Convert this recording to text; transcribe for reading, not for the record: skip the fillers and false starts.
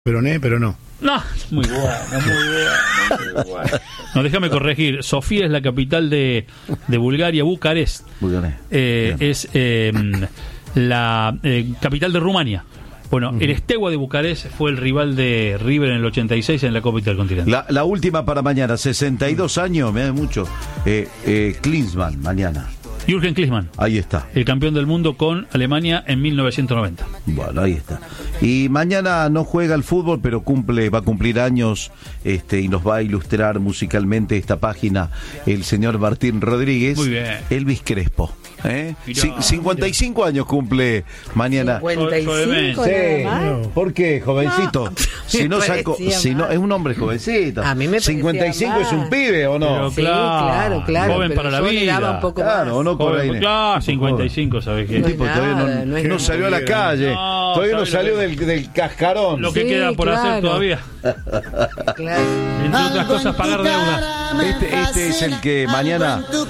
Peroné, pero no. No, muy bueno. No, déjame corregir. Sofía es la capital de Bulgaria, Bucarest. Es la capital de Rumania. Bueno, el Steaua de Bucarest fue el rival de River en el 86 en la Copa Intercontinental. La última para mañana, 62 años, me da mucho. Klinsmann, mañana. Jürgen Klinsmann. Ahí está. El campeón del mundo con Alemania en 1990. Bueno, ahí está. Y mañana no juega el fútbol, pero va a cumplir años y nos va a ilustrar musicalmente esta página el señor Martín Rodríguez. Muy bien. Elvis Crespo. 55 años cumple mañana. 55. Sí. ¿Por qué, jovencito? No. Si no es un hombre jovencito. A mí me 55 es un pibe, ¿o no? Pero claro, claro. Joven para la vida. Un poco claro, ¿o no? Joven, claro, 55, ¿sabes qué? El tipo todavía no salió a la calle. Todavía no salió del cascarón. Lo que queda por hacer todavía. Claro. Entre otras cosas, pagar deudas. Este es el que mañana